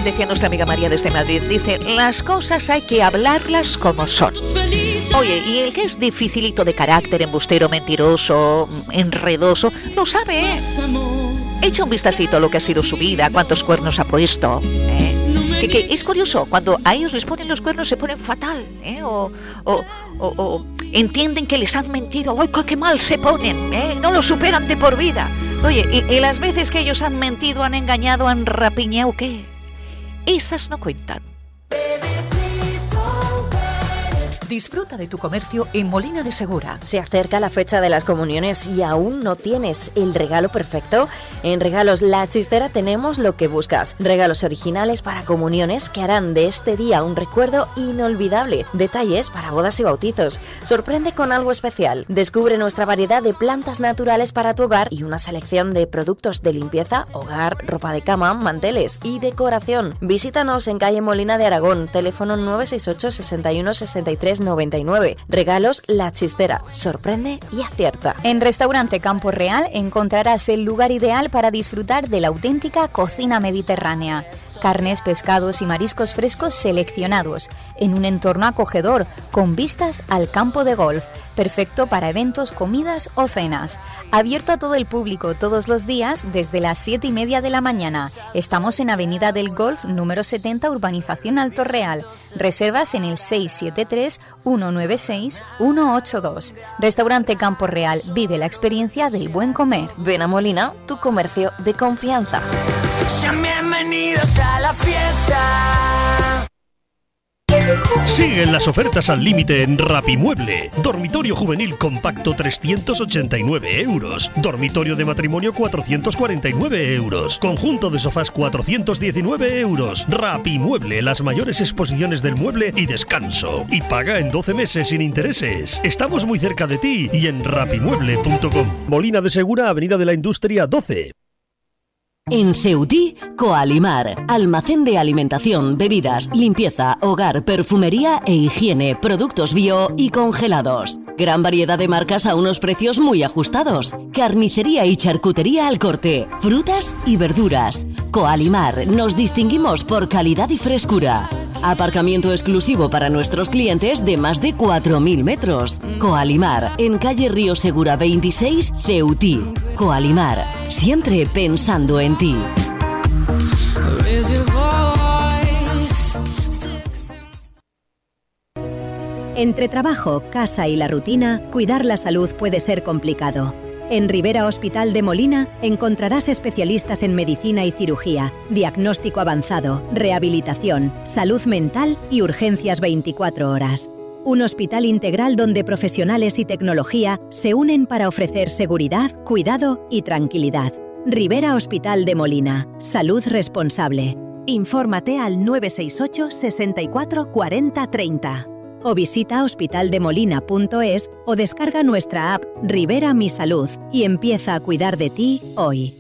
decía nuestra amiga María desde Madrid, dice, las cosas hay que hablarlas como son. Oye, y el que es dificilito de carácter, embustero, mentiroso, enredoso, lo sabe, ¿eh? Echa un vistacito a lo que ha sido su vida, cuántos cuernos ha puesto, Que es curioso, cuando a ellos les ponen los cuernos se ponen fatal, o entienden que les han mentido, ¡ay, qué mal se ponen! No lo superan de por vida. Oye, y las veces que ellos han mentido, han engañado, han rapiñado, ¿qué? Esas no cuentan. Disfruta de tu comercio en Molina de Segura. Se acerca la fecha de las comuniones y aún no tienes el regalo perfecto. En Regalos La Chistera tenemos lo que buscas. Regalos originales para comuniones que harán de este día un recuerdo inolvidable. Detalles para bodas y bautizos. Sorprende con algo especial. Descubre nuestra variedad de plantas naturales para tu hogar y una selección de productos de limpieza, hogar, ropa de cama, manteles y decoración. Visítanos en calle Molina de Aragón, teléfono 968 61 63 99. Regalos La Chistera. Sorprende y acierta. En Restaurante Campo Real encontrarás el lugar ideal para disfrutar de la auténtica cocina mediterránea. Carnes, pescados y mariscos frescos seleccionados, en un entorno acogedor, con vistas al campo de golf, perfecto para eventos, comidas o cenas. Abierto a todo el público todos los días desde las 7:30 de la mañana. Estamos en Avenida del Golf, número 70, Urbanización Alto Real. Reservas en el 673-196-182. Restaurante Campo Real, vive la experiencia del buen comer. Ven a Molina, tu comercio de confianza. Sean bienvenidos a la fiesta. Siguen las ofertas al límite en Rapimueble. Dormitorio juvenil compacto 389 euros. Dormitorio de matrimonio 449 euros. Conjunto de sofás 419 euros. Rapimueble, las mayores exposiciones del mueble y descanso. Y paga en 12 meses sin intereses. Estamos muy cerca de ti y en rapimueble.com. Molina de Segura, Avenida de la Industria 12. En Ceutí, Coalimar, almacén de alimentación, bebidas, limpieza, hogar, perfumería e higiene, productos bio y congelados. Gran variedad de marcas a unos precios muy ajustados. Carnicería y charcutería al corte, frutas y verduras. Coalimar, nos distinguimos por calidad y frescura. Aparcamiento exclusivo para nuestros clientes de más de 4.000 metros. Coalimar, en calle Río Segura 26, Ceutí. Coalimar, siempre pensando en ti. Entre trabajo, casa y la rutina, cuidar la salud puede ser complicado. En Rivera Hospital de Molina encontrarás especialistas en medicina y cirugía, diagnóstico avanzado, rehabilitación, salud mental y urgencias 24 horas. Un hospital integral donde profesionales y tecnología se unen para ofrecer seguridad, cuidado y tranquilidad. Rivera Hospital de Molina. Salud responsable. Infórmate al 968 64 40 30. O visita hospitaldemolina.es o descarga nuestra app Rivera Mi Salud y empieza a cuidar de ti hoy.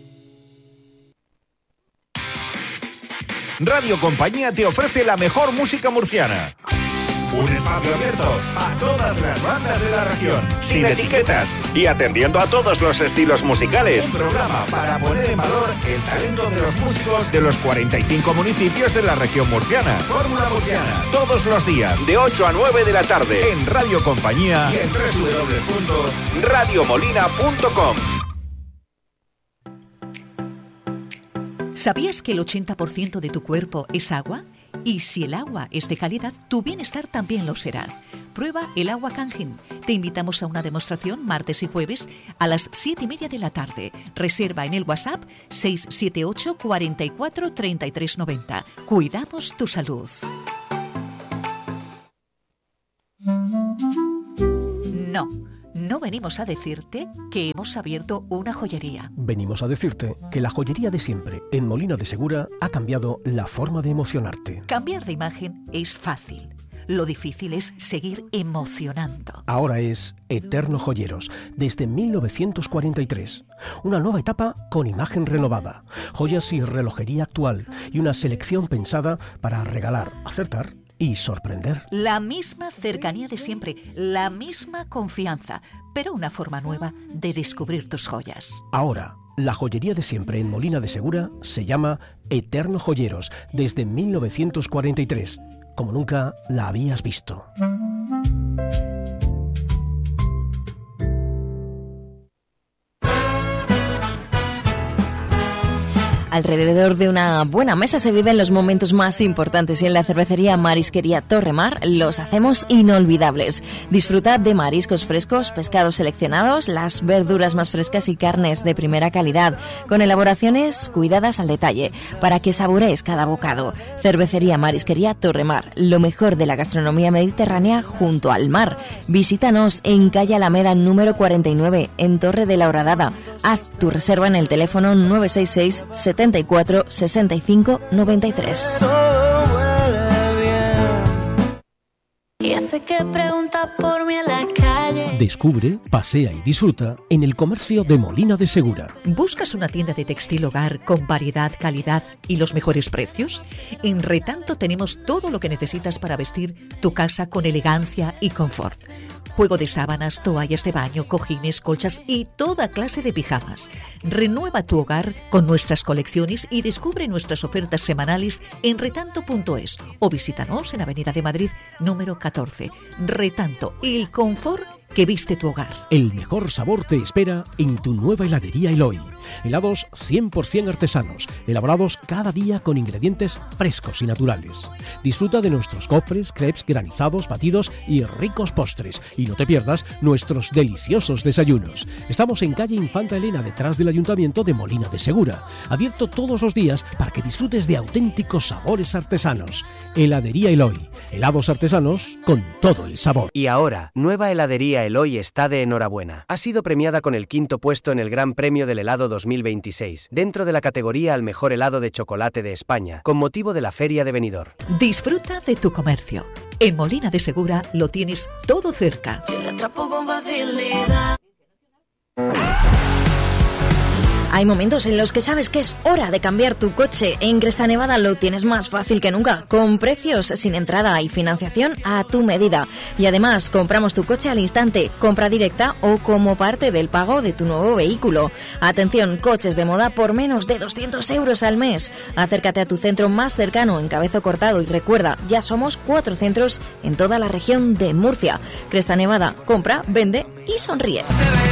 Radio Compañía te ofrece la mejor música murciana. Un espacio abierto a todas las bandas de la región, sin etiquetas y atendiendo a todos los estilos musicales. Un programa para poner en valor el talento de los músicos de los 45 municipios de la región murciana. Fórmula Murciana, todos los días, de 8 a 9 de la tarde, en Radio Compañía y en www.radiomolina.com. ¿Sabías que el 80% de tu cuerpo es agua? Y si el agua es de calidad, tu bienestar también lo será. Prueba el agua Kangen. Te invitamos a una demostración martes y jueves a las 7:30 de la tarde. Reserva en el WhatsApp 678 44 33 90. Cuidamos tu salud. No venimos a decirte que hemos abierto una joyería. Venimos a decirte que la joyería de siempre en Molina de Segura ha cambiado la forma de emocionarte. Cambiar de imagen es fácil. Lo difícil es seguir emocionando. Ahora es Eterno Joyeros, desde 1943. Una nueva etapa con imagen renovada, joyas y relojería actual y una selección pensada para regalar, acertar y sorprender. La misma cercanía de siempre, la misma confianza, pero una forma nueva de descubrir tus joyas. Ahora, la joyería de siempre en Molina de Segura se llama Eterno Joyeros, desde 1943, como nunca la habías visto. Alrededor de una buena mesa se viven los momentos más importantes y en la cervecería Marisquería Torremar los hacemos inolvidables. Disfrutad de mariscos frescos, pescados seleccionados, las verduras más frescas y carnes de primera calidad, con elaboraciones cuidadas al detalle, para que saborees cada bocado. Cervecería Marisquería Torremar, lo mejor de la gastronomía mediterránea junto al mar. Visítanos en calle Alameda número 49, en Torre de la Horadada. Haz tu reserva en el teléfono 966 74 65 93. Y ese que pregunta por mí en la calle. Descubre, pasea y disfruta en el comercio de Molina de Segura. ¿Buscas una tienda de textil hogar con variedad, calidad y los mejores precios? En Retanto tenemos todo lo que necesitas para vestir tu casa con elegancia y confort. Juego de sábanas, toallas de baño, cojines, colchas y toda clase de pijamas. Renueva tu hogar con nuestras colecciones y descubre nuestras ofertas semanales en retanto.es o visítanos en Avenida de Madrid número 14. Retanto, el confort que viste tu hogar. El mejor sabor te espera en tu nueva heladería Eloy. Helados 100% artesanos, elaborados cada día con ingredientes frescos y naturales. Disfruta de nuestros cofres, crepes, granizados, batidos y ricos postres. Y no te pierdas nuestros deliciosos desayunos. Estamos en calle Infanta Elena, detrás del Ayuntamiento de Molina de Segura. Abierto todos los días para que disfrutes de auténticos sabores artesanos. Heladería Eloy. Helados artesanos con todo el sabor. Y ahora, nueva heladería Eloy está de enhorabuena. Ha sido premiada con el 5º puesto en el Gran Premio del Helado 2026, dentro de la categoría al mejor helado de chocolate de España, con motivo de la Feria de Benidorm. Disfruta de tu comercio. En Molina de Segura lo tienes todo cerca. Yo le atrapo con facilidad. Hay momentos en los que sabes que es hora de cambiar tu coche. En Cresta Nevada lo tienes más fácil que nunca, con precios sin entrada y financiación a tu medida. Y además, compramos tu coche al instante, compra directa o como parte del pago de tu nuevo vehículo. Atención, coches de moda por menos de 200 euros al mes. Acércate a tu centro más cercano en Cabezo Cortado y recuerda, ya somos 4 centros en toda la región de Murcia. Cresta Nevada, compra, vende y sonríe.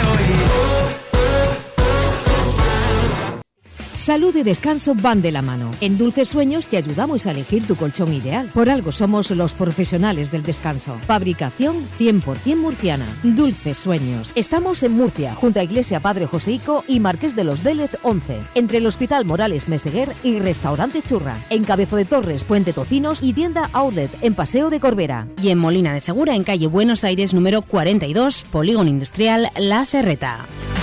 Salud y descanso van de la mano. En Dulces Sueños te ayudamos a elegir tu colchón ideal. Por algo somos los profesionales del descanso. Fabricación 100% murciana. Dulces Sueños. Estamos en Murcia, junto a Iglesia Padre Joseico y Marqués de los Vélez 11. Entre el Hospital Morales Meseguer y Restaurante Churra. En Cabezo de Torres, Puente Tocinos y tienda Outlet en Paseo de Corbera. Y en Molina de Segura, en calle Buenos Aires número 42, Polígono Industrial La Serreta.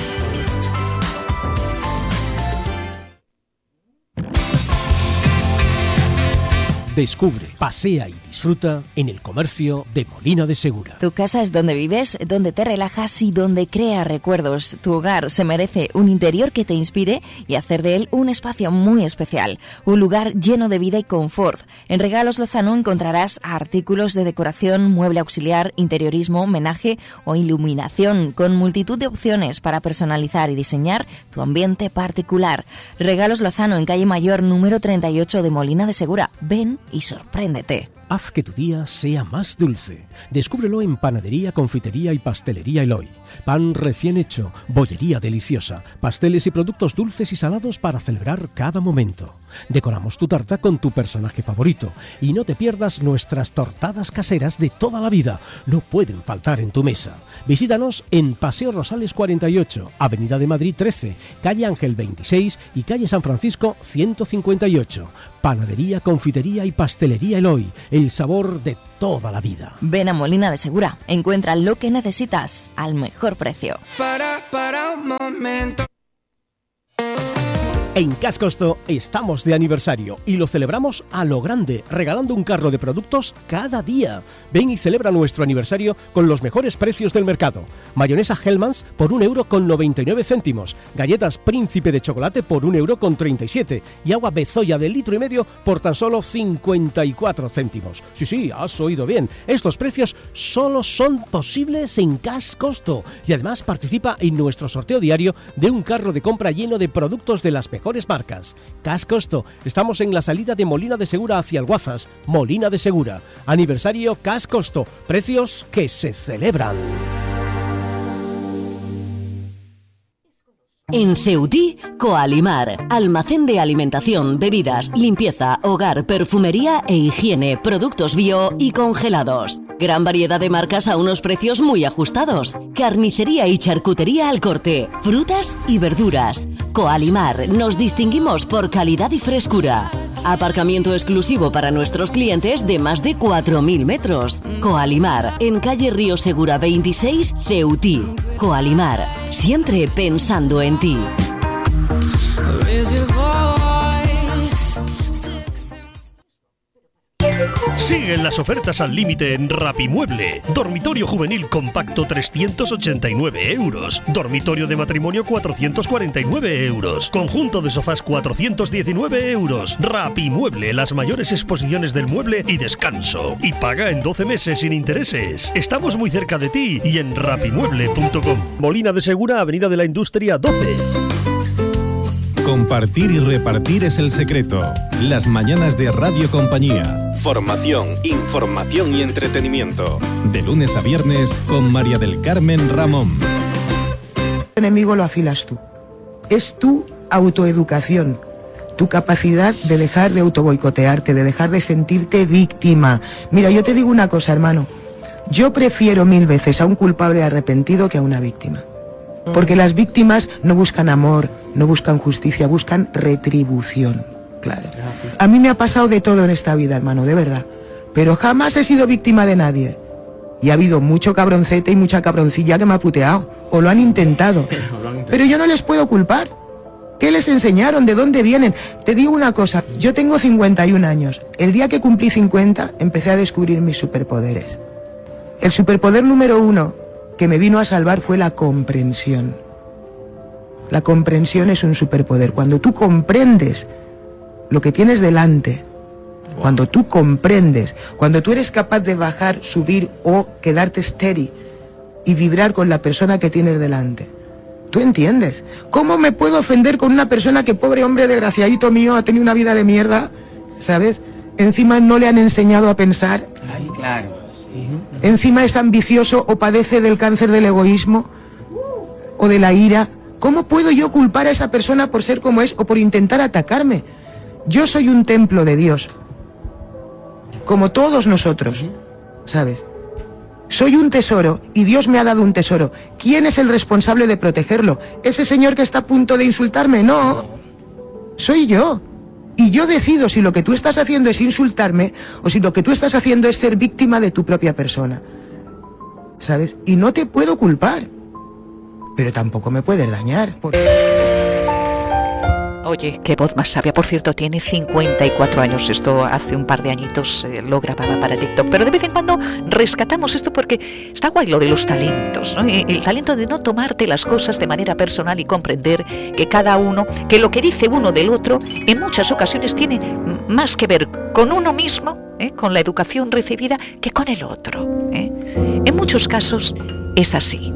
Descubre, pasea y disfruta en el comercio de Molina de Segura. Tu casa es donde vives, donde te relajas y donde creas recuerdos. Tu hogar se merece un interior que te inspire y hacer de él un espacio muy especial. Un lugar lleno de vida y confort. En Regalos Lozano encontrarás artículos de decoración, mueble auxiliar, interiorismo, homenaje o iluminación, con multitud de opciones para personalizar y diseñar tu ambiente particular. Regalos Lozano en calle Mayor número 38 de Molina de Segura. Ven y sorpréndete. Haz que tu día sea más dulce. Descúbrelo en Panadería, Confitería y Pastelería Eloy. Pan recién hecho, bollería deliciosa, pasteles y productos dulces y salados para celebrar cada momento. Decoramos tu tarta con tu personaje favorito y no te pierdas nuestras tortadas caseras de toda la vida. No pueden faltar en tu mesa. Visítanos en Paseo Rosales 48, Avenida de Madrid 13, Calle Ángel 26 y Calle San Francisco 158. Panadería, Confitería y Pastelería Eloy. El sabor de toda la vida. Ven a Molina de Segura. Encuentra lo que necesitas al mejor precio. Para un momento. En Cascosto estamos de aniversario y lo celebramos a lo grande, regalando un carro de productos cada día. Ven y celebra nuestro aniversario con los mejores precios del mercado. Mayonesa Hellmann's por 1,99 €. Galletas Príncipe de chocolate por 1,37 € y agua Bezoya de 1,5 litros por tan solo 54 céntimos. Sí, has oído bien. Estos precios solo son posibles en Cascosto. Y además participa en nuestro sorteo diario de un carro de compra lleno de productos de las mejores mejores marcas. Cash Costo. Estamos en la salida de Molina de Segura hacia Alguazas. Molina de Segura. Aniversario Cash Costo. Precios que se celebran. En Ceutí, Coalimar, almacén de alimentación, bebidas, limpieza, hogar, perfumería e higiene, productos bio y congelados. Gran variedad de marcas a unos precios muy ajustados. Carnicería y charcutería al corte, frutas y verduras. Coalimar, nos distinguimos por calidad y frescura. Aparcamiento exclusivo para nuestros clientes de más de 4.000 metros. Coalimar, en calle Río Segura 26, Ceutí. Coalimar, siempre pensando en ti. Siguen las ofertas al límite en Rapimueble. Dormitorio juvenil compacto 389 euros. Dormitorio de matrimonio 449 euros. Conjunto de sofás 419 euros. Rapimueble, las mayores exposiciones del mueble y descanso. Y paga en 12 meses sin intereses. Estamos muy cerca de ti y en rapimueble.com. Molina de Segura, Avenida de la Industria 12. Compartir y repartir es el secreto. Las mañanas de Radio Compañía. Formación, información y entretenimiento. De lunes a viernes con María del Carmen Ramón. El enemigo lo afilas tú. Es tu autoeducación, tu capacidad de dejar de autoboicotearte, de dejar de sentirte víctima. Mira, yo te digo una cosa, hermano. Yo prefiero 1000 veces a un culpable arrepentido que a una víctima. Porque las víctimas no buscan amor, no buscan justicia, buscan retribución. Claro. A mí me ha pasado de todo en esta vida, hermano, de verdad. Pero jamás he sido víctima de nadie. Y ha habido mucho cabroncete y mucha cabroncilla que me ha puteado. O lo han intentado. Pero yo no les puedo culpar. ¿Qué les enseñaron? ¿De dónde vienen? Te digo una cosa, yo tengo 51 años. El día que cumplí 50, empecé a descubrir mis superpoderes. El superpoder número 1 que me vino a salvar fue la comprensión. La comprensión es un superpoder. Cuando tú comprendes lo que tienes delante, cuando tú comprendes, cuando tú eres capaz de bajar, subir o quedarte steady y vibrar con la persona que tienes delante, tú entiendes. ¿Cómo me puedo ofender con una persona que, pobre hombre desgraciadito mío, ha tenido una vida de mierda, ¿sabes? Encima no le han enseñado a pensar. Ay, claro. Encima es ambicioso o padece del cáncer del egoísmo o de la ira. ¿Cómo puedo yo culpar a esa persona por ser como es o por intentar atacarme? Yo soy un templo de Dios, como todos nosotros, ¿sabes? Soy un tesoro y Dios me ha dado un tesoro. ¿Quién es el responsable de protegerlo? ¿Ese señor que está a punto de insultarme? No, soy yo. Y yo decido si lo que tú estás haciendo es insultarme o si lo que tú estás haciendo es ser víctima de tu propia persona, ¿sabes? Y no te puedo culpar, pero tampoco me puedes dañar. Oye, qué voz más sabia. Por cierto, tiene 54 años. Esto hace un par de añitos lo grababa para TikTok. Pero de vez en cuando rescatamos esto porque está guay lo de los talentos, ¿no? El talento de no tomarte las cosas de manera personal y comprender que cada uno, que lo que dice uno del otro, en muchas ocasiones tiene más que ver con uno mismo, con la educación recibida, que con el otro. En muchos casos es así.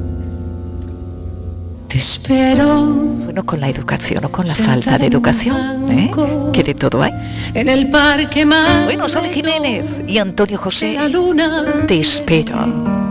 Te espero. Bueno, con la educación o con la falta de educación, que de todo hay. En el parque más. Bueno, Sol Jiménez y Antonio José. Te espero.